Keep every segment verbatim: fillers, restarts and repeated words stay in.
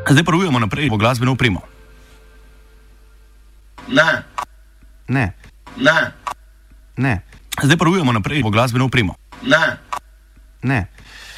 Zdaj prujemo naprej po glasbeno opremo. Ne. Ne. Ne. Ne. Zdaj prujemo naprej po glasbeno opremo. Ne. Ne.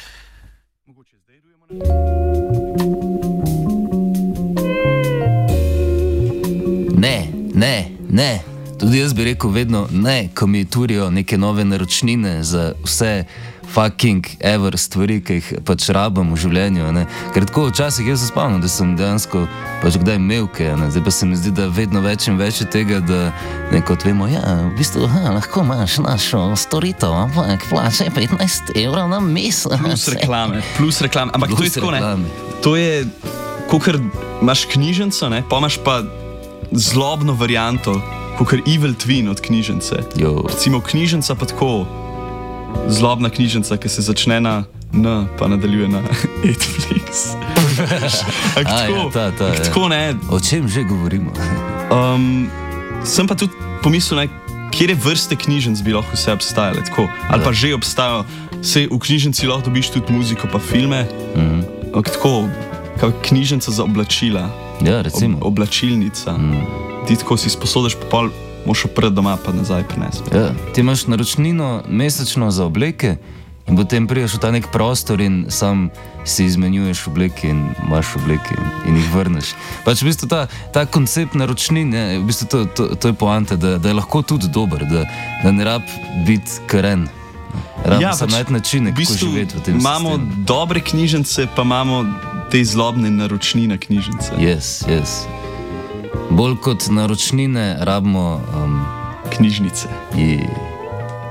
Ne, ne, ne. Tudi jaz bi rekel vedno ne, ko mi turijo neke nove naročnine za vse fucking ever stvari, ki jih pač rabim v življenju. Ne. Ker tako včasih jaz se spomnim, da sem dejansko pač kdaj imel kaj, ne. Zdaj pa se mi zdi, da vedno več in več je tega, da nekot vemo, ja, v bistvu, ha, lahko imaš našo storitev, ampak plačaj petnajst evrov na mesec. Plus reklame, plus reklame. Ampak Plus to je tako, ne. reklame. To je, kakor imaš knjižnico, ne, pa imaš pa zlobno varianto, kakor Evil Twin od knjižnice. Jo. Recimo knjižnica pa tako, zlobna knjižnica, ki se začne na N, pa nadaljuje na Netflix. Ak A, tako, ja, ta, ta, ak ja. tako ne. O čem že govorimo? Um, sem pa tudi pomislil, ne, kjer vrste knjižnic bi lahko vse obstajale, tako, ali pa že obstajajo. Sej v knjižnici lahko dobiš tudi muziko pa filme, Mhm. ampak tako, kao knjižnica za oblačila, Ja, recimo. ob, oblačilnica. Mhm. Ti tako si sposodiš, pa pol moš opret doma, pa nazaj prinesti. Ja, ti imaš naročnino mesečno za obleke in potem priješ v ta nek prostor in sam si izmenjuješ obleke in imaš obleke in, in jih vrneš. Pač v bistvu ta, ta koncept naročnin, je, v bistvu to, to, to je poanta, da, da je lahko tudi dober, da, da ne rab biti karen. Rab ja, sem najti načine, kako živeti v tem imamo sistemu. dobre knjižnice, pa imamo te zlobne naročnine knjižnice. Yes, yes. Bolj kot naročnine rabimo um, Knjižnice. je,